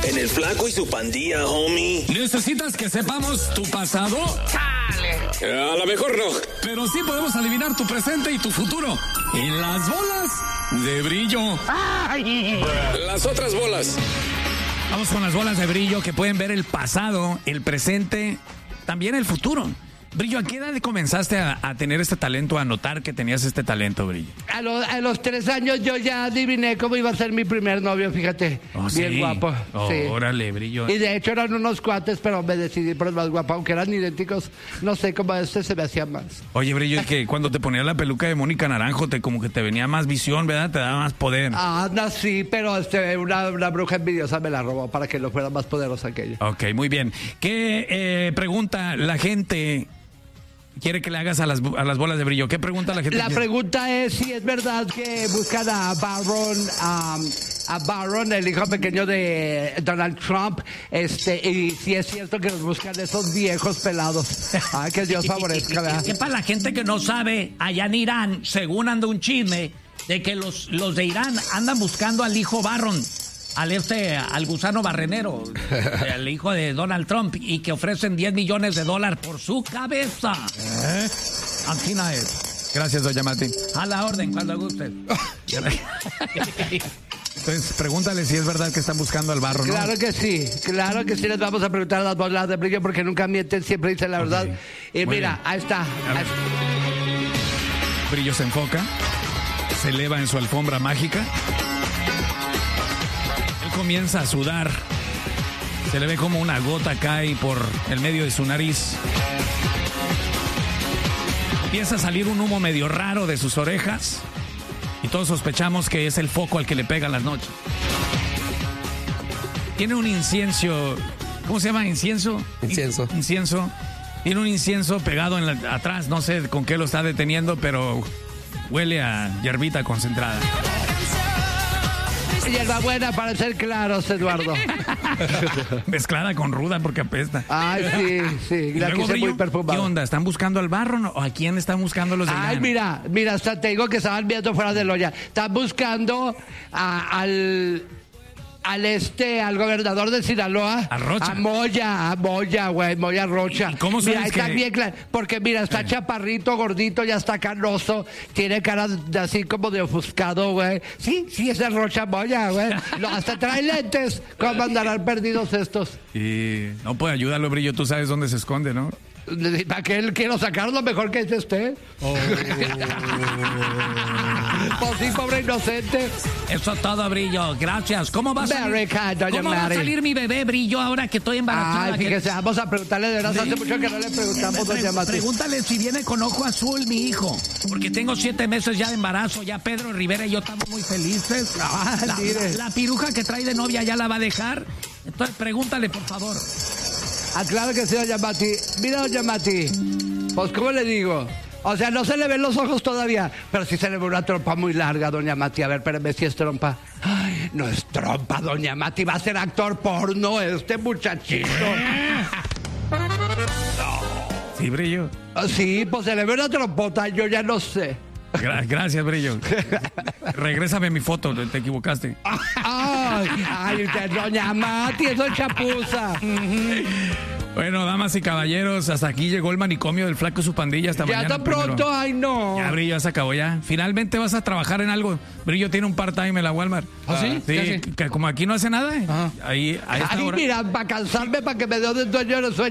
En el Flaco y su Pandilla, homie. ¿Necesitas que sepamos tu pasado? A lo mejor no. Pero sí podemos adivinar tu presente y tu futuro. En las bolas de brillo. Las otras bolas. Vamos con las bolas de brillo que pueden ver el pasado, el presente, también el futuro. Brillo, ¿a qué edad comenzaste a tener este talento, a notar que tenías este talento, Brillo? A los 3 años yo ya adiviné cómo iba a ser mi primer novio, fíjate. Bien ¿sí? guapo. Sí. Órale, Brillo. Y de hecho eran unos cuates, pero me decidí por el más guapo, aunque eran idénticos. No sé cómo se me hacía más. Oye, Brillo, es que cuando te ponías la peluca de Mónica Naranjo, como que te venía más visión, ¿verdad? Te daba más poder. No, sí, pero una bruja envidiosa me la robó para que no fuera más poderosa que ella. Ok, muy bien. ¿Qué pregunta la gente quiere que le hagas a las bolas de brillo? ¿Qué pregunta la gente? La pregunta es si es verdad que buscan a Barron, el hijo pequeño de Donald Trump, y si es cierto que los buscan esos viejos pelados. Ay, que Dios favorezca, ¿verdad? Que para la gente que no sabe, allá en Irán, según anda un chisme, de que los de Irán andan buscando al hijo Barron, al gusano barrenero, al hijo de Donald Trump, y que ofrecen $10 millones por su cabeza. Aquí no es. Gracias, doña Mati. A la orden, cuando guste. Entonces, pregúntale si es verdad que están buscando al Barro, ¿no? Claro que sí, les vamos a preguntar a las bolas de brillo porque nunca mienten, siempre dicen la verdad. Y muy mira, bien. Ahí está. Brillo se enfoca, se eleva en su alfombra mágica. Comienza a sudar, se le ve como una gota cae por el medio de su nariz, empieza a salir un humo medio raro de sus orejas y todos sospechamos que es el foco al que le pega las noches. Tiene un incienso, ¿cómo se llama? Incienso. Tiene un incienso pegado atrás, no sé con qué lo está deteniendo, pero huele a hierbita concentrada. Hierbabuena para ser claros, Eduardo. Mezclada con ruda porque apesta. Ay, sí. La quise muy perfumada. ¿Qué onda? ¿Están buscando al Barro o a quién están buscando los de Irán? Ay, mira, hasta te digo que estaban viendo fuera de la olla. Están buscando al gobernador de Sinaloa. ¿A Rocha? A Moya, güey, Moya Rocha. ¿Y cómo sabes está bien claro, porque mira, está chaparrito, gordito, ya está canoso, tiene cara así como de ofuscado, güey. Sí, ese es Rocha Moya, güey. Hasta trae lentes. ¿Cómo andarán perdidos estos? Y no puede ayudarlo, Brillo, tú sabes dónde se esconde, ¿no? ¿Para qué él quiero sacarlo mejor que usted? Pues sí, pobre inocente. Eso es todo, Brillo. Gracias. ¿Cómo va a salir mi bebé, Brillo, ahora que estoy embarazada? Ay, fíjese, vamos a preguntarle de verdad. Hace mucho que no le preguntamos, doña Mati. Pregúntale si viene con ojo azul mi hijo. Porque tengo 7 meses ya de embarazo. Ya Pedro Rivera y yo estamos muy felices. La piruja que trae de novia ya la va a dejar. Entonces, pregúntale, por favor. Claro que sí, doña Mati. Mira, doña Mati, pues, ¿cómo le digo? O sea, no se le ven los ojos todavía, pero sí se le ve una trompa muy larga, doña Mati. A ver, espérame, si es trompa. Ay, no es trompa, doña Mati. Va a ser actor porno este muchachito. Sí, Brillo. Sí, pues se le ve una trompota, yo ya no sé. Gracias, Brillo. Regrésame mi foto, te equivocaste. Ay, doña Mati, eso es chapuza. Bueno, damas y caballeros, hasta aquí llegó el manicomio del Flaco y su Pandilla. Hasta mañana. Ya tan pronto, ay no. Ya, Brillo, ya se acabó ya. Finalmente vas a trabajar en algo. Brillo tiene un part-time en la Walmart. Sí? Sí, que como aquí no hace nada, ahí a esta hora. Mira, para cansarme, para que me dé un sueño,